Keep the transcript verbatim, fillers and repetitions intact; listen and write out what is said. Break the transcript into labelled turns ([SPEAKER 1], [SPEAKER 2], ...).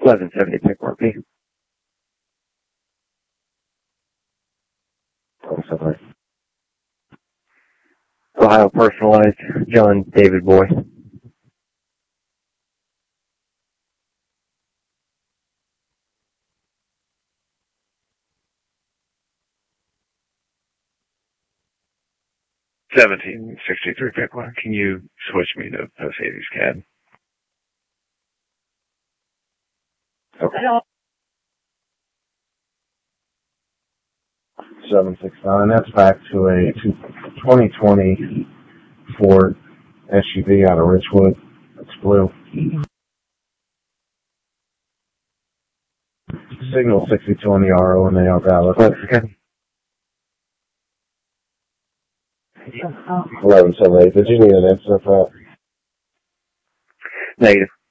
[SPEAKER 1] eleven seventy Pickmark P.
[SPEAKER 2] Oh, sorry.
[SPEAKER 1] Ohio Personalized, John David Boy.
[SPEAKER 3] seventeen sixty-three Pickmark. Can you switch me to Mercedes C A D?
[SPEAKER 2] Okay. seven six nine, that's back to a twenty twenty Ford S U V out of Richwood. It's blue. Signal sixty-two on the R O and they are valid.
[SPEAKER 1] Okay.
[SPEAKER 2] eleven seventy-eight. Did you need an answer for that?
[SPEAKER 1] Negative.